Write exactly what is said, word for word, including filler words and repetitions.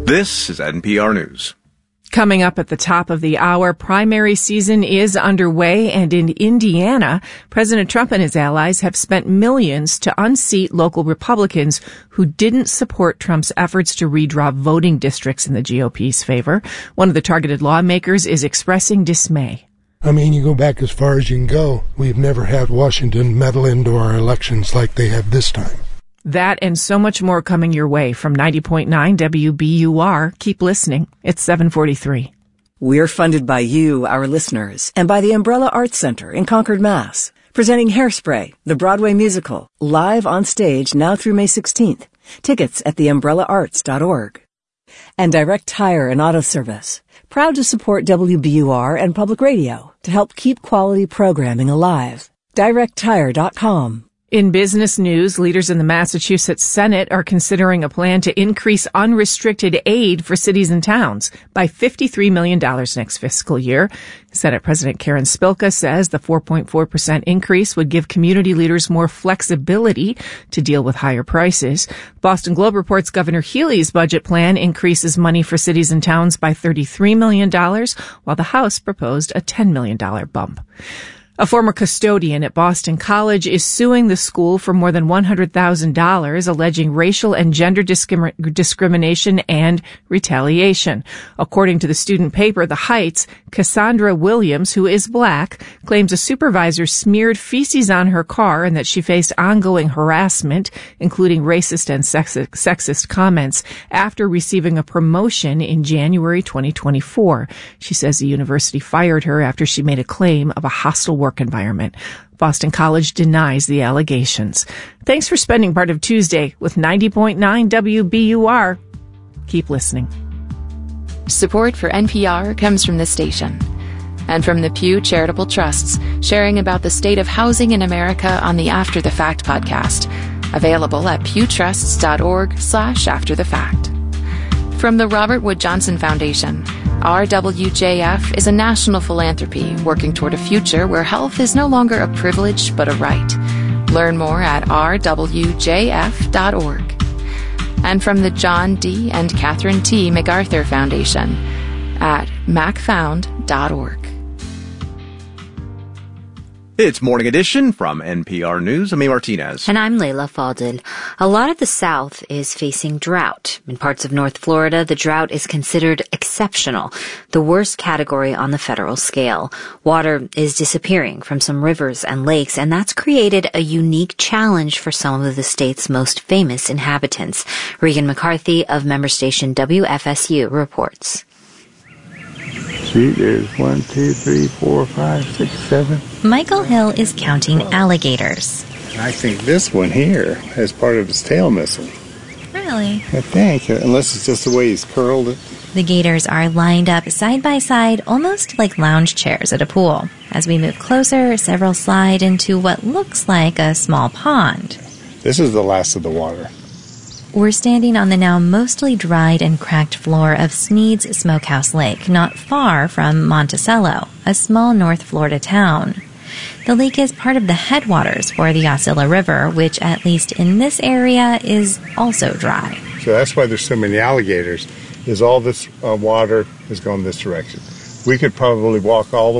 This is N P R News. Coming up at the top of the hour, primary season is underway, and in Indiana, President Trump and his allies have spent millions to unseat local Republicans who didn't support Trump's efforts to redraw voting districts in the G O P's favor. One of the targeted lawmakers is expressing dismay. I mean, you go back as far as you can go. We've never had Washington meddle into our elections like they have this time. That and so much more coming your way from ninety point nine W B U R. Keep listening. It's seven forty-three. We're funded by you, our listeners, and by the Umbrella Arts Center in Concord, Mass. Presenting Hairspray, the Broadway musical, live on stage now through May sixteenth. Tickets at the umbrella arts dot org. And Direct Tire and Auto Service, proud to support W B U R and public radio to help keep quality programming alive. direct tire dot com. In business news, leaders in the Massachusetts Senate are considering a plan to increase unrestricted aid for cities and towns by fifty-three million dollars next fiscal year. Senate President Karen Spilka says the four point four percent increase would give community leaders more flexibility to deal with higher prices. Boston Globe reports Governor Healey's budget plan increases money for cities and towns by thirty-three million dollars, while the House proposed a ten million dollars bump. A former custodian at Boston College is suing the school for more than one hundred thousand dollars, alleging racial and gender discrim- discrimination and retaliation. According to the student paper, The Heights, Cassandra Williams, who is black, claims a supervisor smeared feces on her car and that she faced ongoing harassment, including racist and sexist, sexist comments, after receiving a promotion in January twenty twenty-four. She says the university fired her after she made a claim of a hostile work environment. Boston College denies the allegations. Thanks for spending part of Tuesday with ninety point nine W B U R. Keep listening. Support for N P R comes from this station and from the Pew Charitable Trusts, sharing about the state of housing in America on the After the Fact podcast, available at pewtrusts.org slash after the fact. From the Robert Wood Johnson Foundation, R W J F is a national philanthropy working toward a future where health is no longer a privilege but a right. Learn more at r w j f dot org. And from the John D. and Catherine T. MacArthur Foundation at mac found dot org. It's Morning Edition from N P R News. I'm A. Martinez. And I'm Layla Faldin. A lot of the South is facing drought. In parts of North Florida, the drought is considered exceptional, the worst category on the federal scale. Water is disappearing from some rivers and lakes, and that's created a unique challenge for some of the state's most famous inhabitants. Regan McCarthy of member station W F S U reports. See, there's one, two, three, four, five, six, seven. Michael Hill is counting alligators. I think this one here is part of his tail missing. Really? I think, unless it's just the way he's curled it. The gators are lined up side by side, almost like lounge chairs at a pool. As we move closer, several slide into what looks like a small pond. This is the last of the water. We're standing on the now mostly dried and cracked floor of Sneed's Smokehouse Lake, not far from Monticello, a small North Florida town. The lake is part of the headwaters for the Osceola River, which, at least in this area, is also dry. So that's why there's so many alligators, is all this uh, water is going this direction. We could probably walk all the